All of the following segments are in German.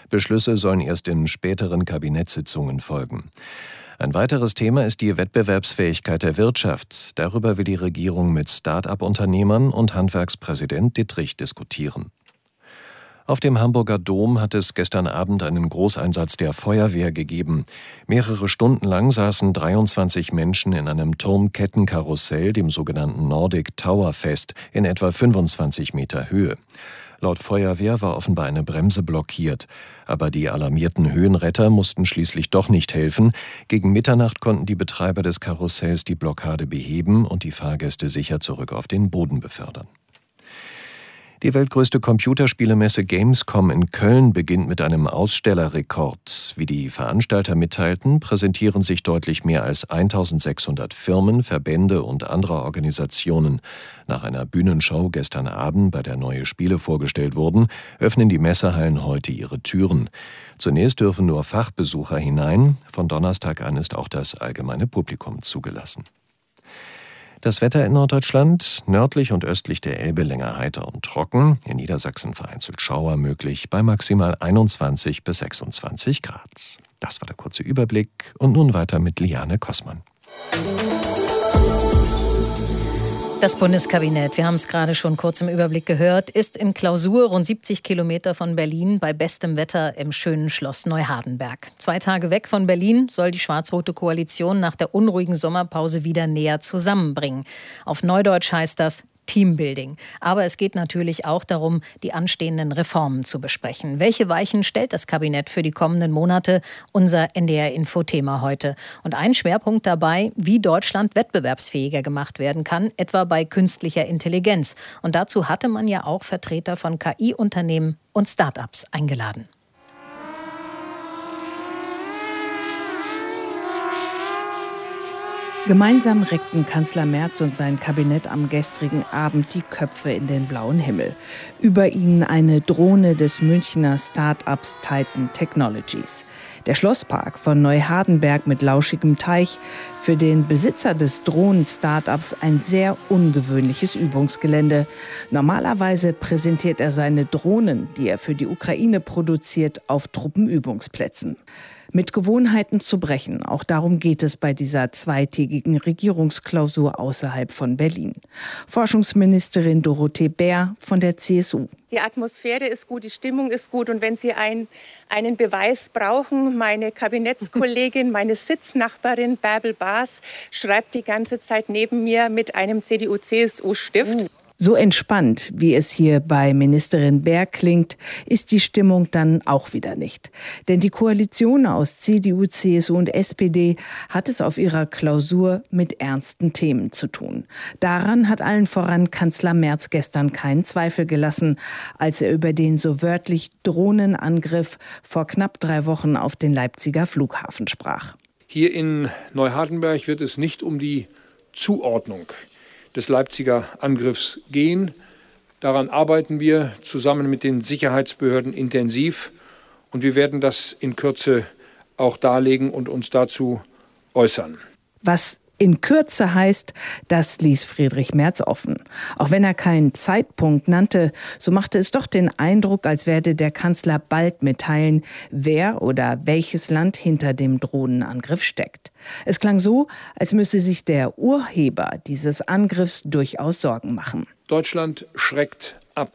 Beschlüsse sollen erst in späteren Kabinettssitzungen folgen. Ein weiteres Thema ist die Wettbewerbsfähigkeit der Wirtschaft. Darüber will die Regierung mit Start-up-Unternehmern und Handwerkspräsident Dittrich diskutieren. Auf dem Hamburger Dom hat es gestern Abend einen Großeinsatz der Feuerwehr gegeben. Mehrere Stunden lang saßen 23 Menschen in einem Turmkettenkarussell, dem sogenannten Nordic Tower fest, in etwa 25 Meter Höhe. Laut Feuerwehr war offenbar eine Bremse blockiert. Aber die alarmierten Höhenretter mussten schließlich doch nicht helfen. Gegen Mitternacht konnten die Betreiber des Karussells die Blockade beheben und die Fahrgäste sicher zurück auf den Boden befördern. Die weltgrößte Computerspielemesse Gamescom in Köln beginnt mit einem Ausstellerrekord. Wie die Veranstalter mitteilten, präsentieren sich deutlich mehr als 1600 Firmen, Verbände und andere Organisationen. Nach einer Bühnenshow gestern Abend, bei der neue Spiele vorgestellt wurden, öffnen die Messehallen heute ihre Türen. Zunächst dürfen nur Fachbesucher hinein. Von Donnerstag an ist auch das allgemeine Publikum zugelassen. Das Wetter in Norddeutschland, nördlich und östlich der Elbe länger heiter und trocken, in Niedersachsen vereinzelt Schauer möglich bei maximal 21 bis 26 Grad. Das war der kurze Überblick und nun weiter mit Liane Kossmann. Das Bundeskabinett, wir haben es gerade schon kurz im Überblick gehört, ist in Klausur rund 70 Kilometer von Berlin bei bestem Wetter im schönen Schloss Neuhardenberg. 2 Tage weg von Berlin soll die schwarz-rote Koalition nach der unruhigen Sommerpause wieder näher zusammenbringen. Auf Neudeutsch heißt das Teambuilding. Aber es geht natürlich auch darum, die anstehenden Reformen zu besprechen. Welche Weichen stellt das Kabinett für die kommenden Monate? Unser NDR-Info-Thema heute. Und ein Schwerpunkt dabei, wie Deutschland wettbewerbsfähiger gemacht werden kann, etwa bei künstlicher Intelligenz. Und dazu hatte man ja auch Vertreter von KI-Unternehmen und Start-ups eingeladen. Gemeinsam reckten Kanzler Merz und sein Kabinett am gestrigen Abend die Köpfe in den blauen Himmel. Über ihnen eine Drohne des Münchner Start-ups Titan Technologies. Der Schlosspark von Neuhardenberg mit lauschigem Teich, für den Besitzer des Drohnen-Startups ein sehr ungewöhnliches Übungsgelände. Normalerweise präsentiert er seine Drohnen, die er für die Ukraine produziert, auf Truppenübungsplätzen. Mit Gewohnheiten zu brechen, auch darum geht es bei dieser zweitägigen Regierungsklausur außerhalb von Berlin. Forschungsministerin Dorothee Bär von der CSU. Die Atmosphäre ist gut, die Stimmung ist gut und wenn Sie einen Beweis brauchen, meine Kabinettskollegin, meine Sitznachbarin Bärbel Baas schreibt die ganze Zeit neben mir mit einem CDU-CSU-Stift. So entspannt, wie es hier bei Ministerin Bär klingt, ist die Stimmung dann auch wieder nicht. Denn die Koalition aus CDU, CSU und SPD hat es auf ihrer Klausur mit ernsten Themen zu tun. Daran hat allen voran Kanzler Merz gestern keinen Zweifel gelassen, als er über den so wörtlich Drohnenangriff vor knapp 3 Wochen auf den Leipziger Flughafen sprach. Hier in Neuhardenberg wird es nicht um die Zuordnung des Leipziger Angriffs gehen. Daran arbeiten wir zusammen mit den Sicherheitsbehörden intensiv und wir werden das in Kürze auch darlegen und uns dazu äußern. Was in Kürze heißt, das ließ Friedrich Merz offen. Auch wenn er keinen Zeitpunkt nannte, so machte es doch den Eindruck, als werde der Kanzler bald mitteilen, wer oder welches Land hinter dem Drohnenangriff steckt. Es klang so, als müsse sich der Urheber dieses Angriffs durchaus Sorgen machen. Deutschland schreckt ab.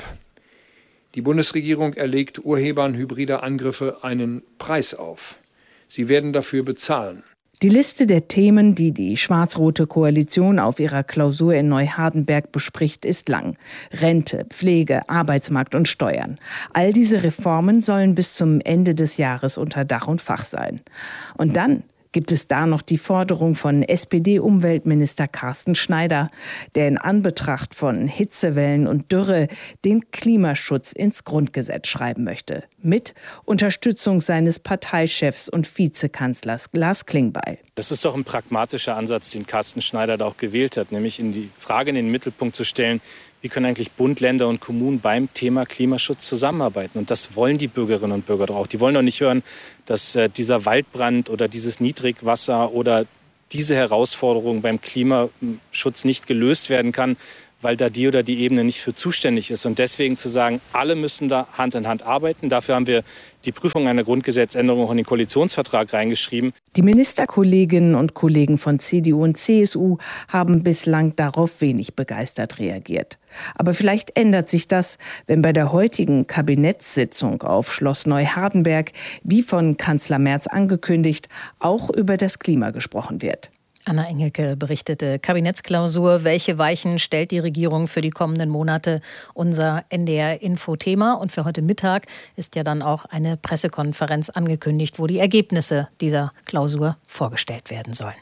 Die Bundesregierung erlegt Urhebern hybrider Angriffe einen Preis auf. Sie werden dafür bezahlen. Die Liste der Themen, die die schwarz-rote Koalition auf ihrer Klausur in Neuhardenberg bespricht, ist lang. Rente, Pflege, Arbeitsmarkt und Steuern. All diese Reformen sollen bis zum Ende des Jahres unter Dach und Fach sein. Und dann gibt es da noch die Forderung von SPD-Umweltminister Carsten Schneider, der in Anbetracht von Hitzewellen und Dürre den Klimaschutz ins Grundgesetz schreiben möchte. Mit Unterstützung seines Parteichefs und Vizekanzlers Lars Klingbeil. Das ist doch ein pragmatischer Ansatz, den Carsten Schneider da auch gewählt hat, nämlich die Frage in den Mittelpunkt zu stellen, wie können eigentlich Bund, Länder und Kommunen beim Thema Klimaschutz zusammenarbeiten? Und das wollen die Bürgerinnen und Bürger doch auch. Die wollen doch nicht hören, dass dieser Waldbrand oder dieses Niedrigwasser oder diese Herausforderung beim Klimaschutz nicht gelöst werden kann, weil da die oder die Ebene nicht für zuständig ist. Und deswegen zu sagen, alle müssen da Hand in Hand arbeiten. Dafür haben wir die Prüfung einer Grundgesetzänderung auch in den Koalitionsvertrag reingeschrieben. Die Ministerkolleginnen und Kollegen von CDU und CSU haben bislang darauf wenig begeistert reagiert. Aber vielleicht ändert sich das, wenn bei der heutigen Kabinettssitzung auf Schloss Neuhardenberg, wie von Kanzler Merz angekündigt, auch über das Klima gesprochen wird. Anna Engelke berichtete. Kabinettsklausur. Welche Weichen stellt die Regierung für die kommenden Monate? Unser NDR-Info-Thema. Und für heute Mittag ist ja dann auch eine Pressekonferenz angekündigt, wo die Ergebnisse dieser Klausur vorgestellt werden sollen.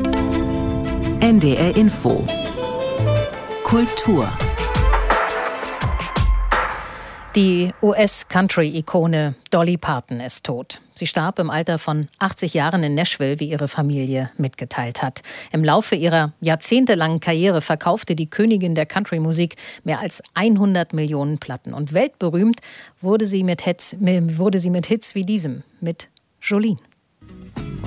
NDR-Info. Kultur. Die US-Country-Ikone Dolly Parton ist tot. Sie starb im Alter von 80 Jahren in Nashville, wie ihre Familie mitgeteilt hat. Im Laufe ihrer jahrzehntelangen Karriere verkaufte die Königin der Country-Musik mehr als 100 Millionen Platten. Und weltberühmt wurde sie mit Hits wie diesem, mit Jolene.